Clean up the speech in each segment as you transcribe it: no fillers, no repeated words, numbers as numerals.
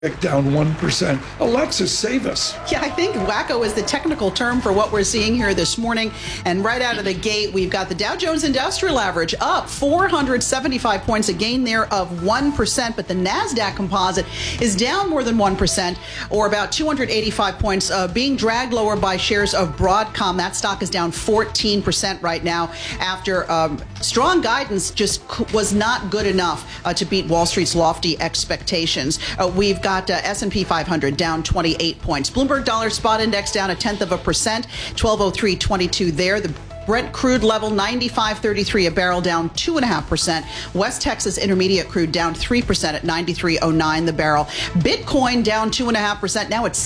down 1%. Alexis, save us. Yeah, I think wacko is the technical term for what we're seeing here this morning. And right out of the gate, we've got the Dow Jones Industrial Average up 475 points, a gain there of 1%. But the NASDAQ Composite is down more than 1%, or about 285 points, being dragged lower by shares of Broadcom. That stock is down 14% right now after strong guidance just was not good enough to beat Wall Street's lofty expectations. We've got S&P 500 down 28 points. Bloomberg Dollar Spot Index down 0.1%, 1203.22 there. The Brent crude level 95.33 a barrel, down 2.5%. West Texas Intermediate crude down 3% at 93.09 the barrel. Bitcoin down 2.5%. Now it's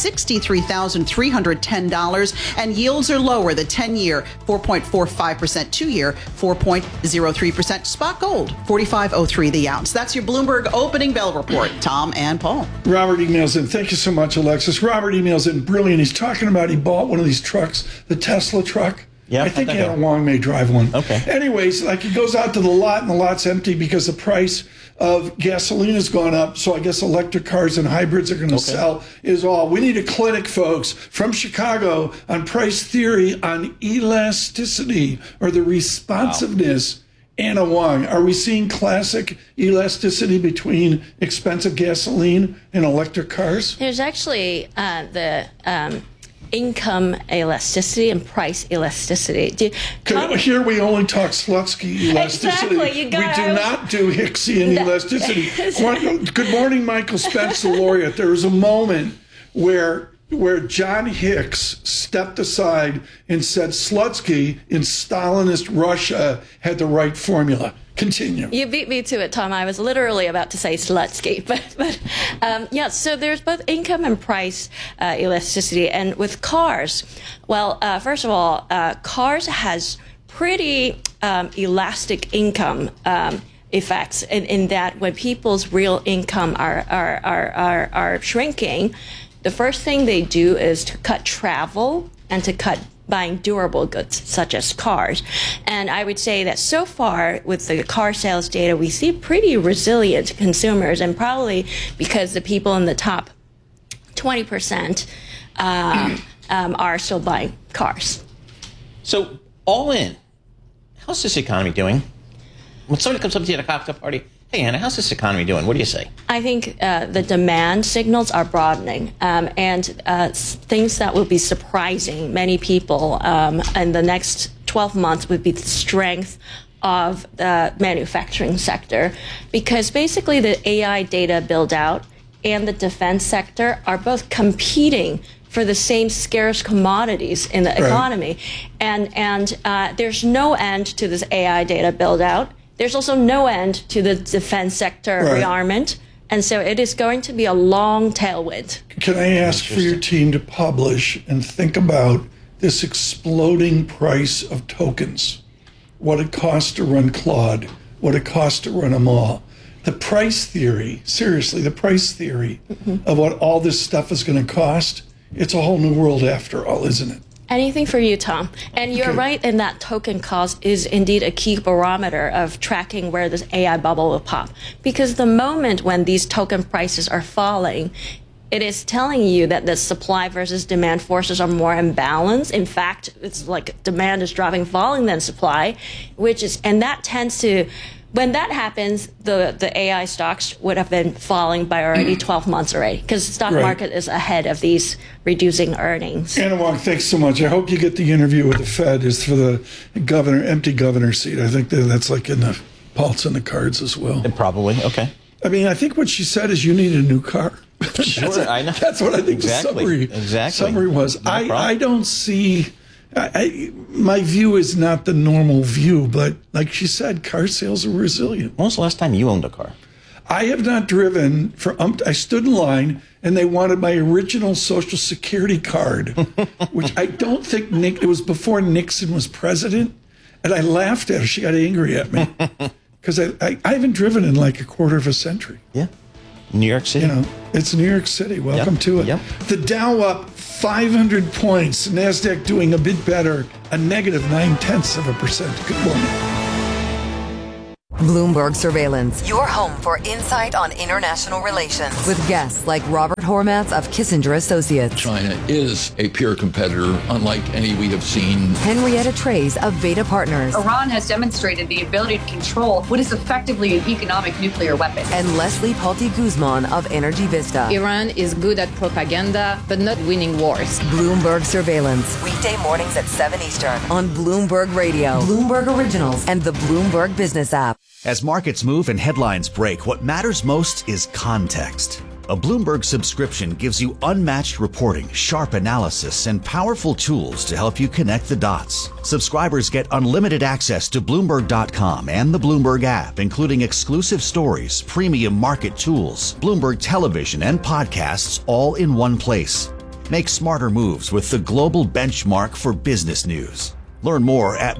$63,310, and yields are lower. The 10-year 4.45%, 2-year 4.03%. Spot gold 45.03 the ounce. That's your Bloomberg opening bell report. Tom and Paul. Robert emails in. Thank you so much, Alexis. Robert emails in. Brilliant. He's talking about he bought one of these trucks, the Tesla truck. Yeah, I think Anna Wong may drive one. Okay. Anyways, like he goes out to the lot and the lot's empty because the price of gasoline has gone up. So I guess electric cars and hybrids are going to sell is all. We need a clinic, folks, from Chicago on price theory on elasticity or the responsiveness. Wow. Anna Wong, are we seeing classic elasticity between expensive gasoline and electric cars? There's actually the income elasticity and price elasticity. Here we only talk Slutsky elasticity. Exactly. We do not do Hicksian elasticity. Good morning, Michael Spence, the laureate. There was a moment where John Hicks stepped aside and said Slutsky in Stalinist Russia had the right formula. Continue. You beat me to it, Tom. I was literally about to say Slutsky, but yeah. So there's both income and price elasticity, and with cars, well, first of all, cars has pretty elastic income effects in that when people's real income are shrinking, the first thing they do is to cut travel and to cut buying durable goods such as cars. And I would say that so far with the car sales data, we see pretty resilient consumers, and probably because the people in the top 20% are still buying cars. So all in, how's this economy doing? When somebody comes up to you at a cocktail party, hey, Anna, how's this economy doing? What do you say? I think the demand signals are broadening, and things that will be surprising many people in the next 12 months would be the strength of the manufacturing sector, because basically the AI data build out and the defense sector are both competing for the same scarce commodities in the economy. And there's no end to this AI data build out. There's also no end to the defense sector rearmament. And so it is going to be a long tailwind. Can I ask for your team to publish and think about this exploding price of tokens? What it costs to run Claude, what it costs to run them all. The price theory, seriously, the price theory of what all this stuff is going to cost, it's a whole new world after all, isn't it? Anything for you, Tom. And you're right in that token cost is indeed a key barometer of tracking where this AI bubble will pop. Because the moment when these token prices are falling, it is telling you that the supply versus demand forces are more imbalanced. In fact, it's like demand is dropping, falling than supply, and that tends to, when that happens, the AI stocks would have been falling by already 12 months already, because the stock market is ahead of these reducing earnings. Anna Wong, thanks so much. I hope you get the interview with the Fed is for the empty governor seat. I think that's like in the pulse and the cards as well. Probably, okay. I mean, I think what she said is you need a new car. Sure, I know. That's what I think the summary was. No I don't see... my view is not the normal view, but like she said, car sales are resilient. When was the last time you owned a car? I have not driven for. I stood in line and they wanted my original Social Security card, which I don't think it was before Nixon was president, and I laughed at her. She got angry at me because I haven't driven in like a quarter of a century. Yeah, New York City. You know, it's New York City. Welcome to it. Yep. The Dow up 500 points. NASDAQ doing a bit better, a negative 0.9%. Good morning. Bloomberg Surveillance, Your home for insight on international relations. with guests like Robert Hormats of Kissinger Associates, China is a peer competitor, unlike any we have seen. Henrietta Trays of Veda Partners, Iran has demonstrated the ability to control what is effectively an economic nuclear weapon. and Leslie Palti Guzman of Energy Vista. Iran is good at propaganda, but not winning wars. Bloomberg Surveillance Weekday mornings at 7 Eastern. on Bloomberg Radio, Bloomberg Originals, and the Bloomberg Business app. As markets move and headlines break, what matters most is context. A Bloomberg subscription gives you unmatched reporting, sharp analysis, and powerful tools to help you connect the dots. Subscribers get unlimited access to Bloomberg.com and the Bloomberg app, including exclusive stories, premium market tools, Bloomberg television, and podcasts all in one place. Make smarter moves with the global benchmark for business news. Learn more at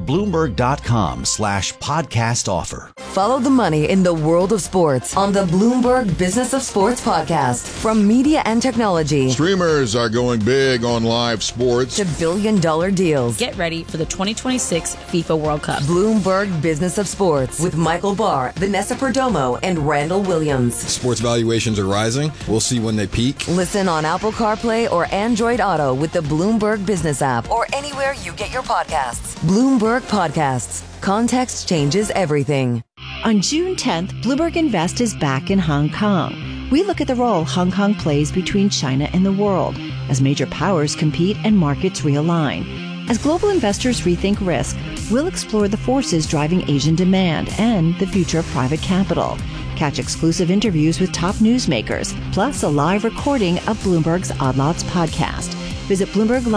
Bloomberg.com/podcast offer. Follow the money in the world of sports on the Bloomberg Business of Sports podcast. From media and technology Streamers are going big on live sports. to billion-dollar deals. Get ready for the 2026 FIFA World Cup. Bloomberg Business of Sports with Michael Barr, Vanessa Perdomo, and Randall Williams. Sports valuations are rising. We'll see when they peak. Listen on Apple CarPlay or Android Auto with the Bloomberg Business app. Or anywhere you get your podcasts. Bloomberg Podcasts. Context changes everything. On June 10th, Bloomberg Invest is back in Hong Kong. We look at the role Hong Kong plays between China and the world as major powers compete and markets realign. As global investors rethink risk, we'll explore the forces driving Asian demand and the future of private capital. Catch exclusive interviews with top newsmakers, plus a live recording of Bloomberg's Odd Lots podcast. Visit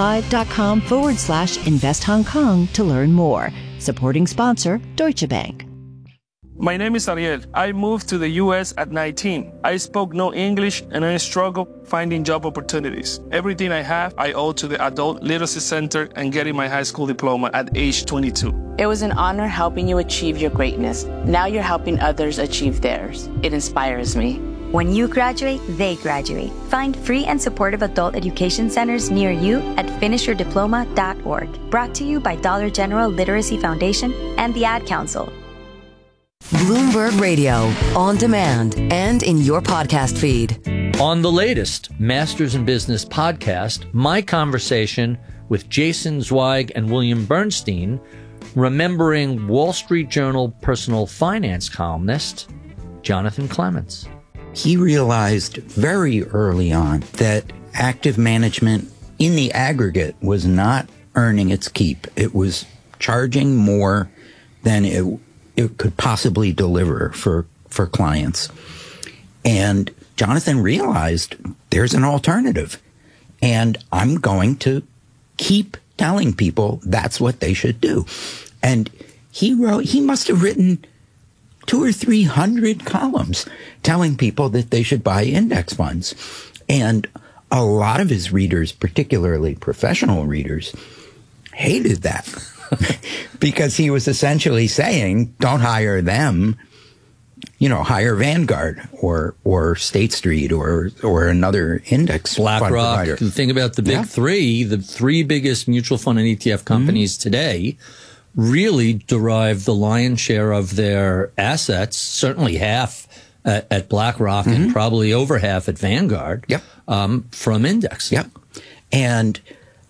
BloombergLive.com/Invest Hong Kong to learn more. Supporting sponsor, Deutsche Bank. My name is Ariel. I moved to the U.S. at 19. I spoke no English and I struggled finding job opportunities. Everything I have, I owe to the Adult Literacy Center and getting my high school diploma at age 22. It was an honor helping you achieve your greatness. Now you're helping others achieve theirs. It inspires me. When you graduate, they graduate. Find free and supportive adult education centers near you at finishyourdiploma.org. Brought to you by Dollar General Literacy Foundation and the Ad Council. Bloomberg Radio, on demand and in your podcast feed. On the latest Masters in Business podcast, my conversation with Jason Zweig and William Bernstein, remembering Wall Street Journal personal finance columnist Jonathan Clements. He realized very early on that active management in the aggregate was not earning its keep. It was charging more than it could possibly deliver for clients. And Jonathan realized there's an alternative. And I'm going to keep telling people that's what they should do. And he must have written 200 or 300 columns telling people that they should buy index funds. And a lot of his readers, particularly professional readers, hated that because he was essentially saying, don't hire them, hire Vanguard or State Street or another index fund provider. The thing about the big three, the three biggest mutual fund and ETF companies today really derive the lion's share of their assets, certainly half at BlackRock and probably over half at Vanguard, from index. Yep. And,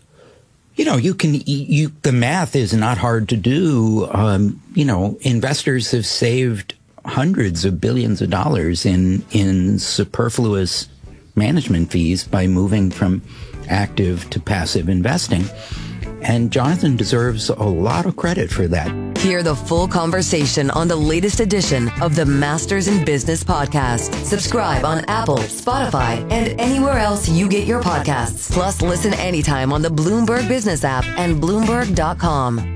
the math is not hard to do. Investors have saved hundreds of billions of dollars in superfluous management fees by moving from active to passive investing. And Jonathan deserves a lot of credit for that. Hear the full conversation on the latest edition of the Masters in Business podcast. Subscribe on Apple, Spotify, and anywhere else you get your podcasts. Plus, listen anytime on the Bloomberg Business app and Bloomberg.com.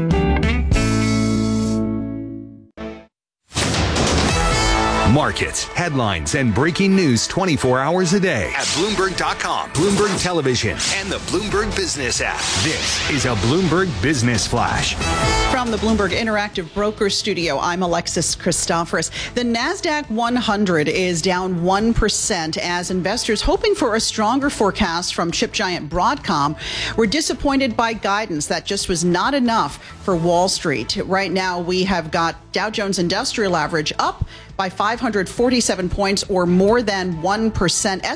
Markets headlines, and breaking news 24 hours a day at Bloomberg.com, Bloomberg Television, and the Bloomberg Business app. This is a Bloomberg Business Flash. From the Bloomberg Interactive Brokers Studio, I'm Alexis Christoforous. The NASDAQ 100 is down 1% as investors hoping for a stronger forecast from chip giant Broadcom were disappointed by guidance that just was not enough for Wall Street. Right now, we have got Dow Jones Industrial Average up by 547 points or more than 1%.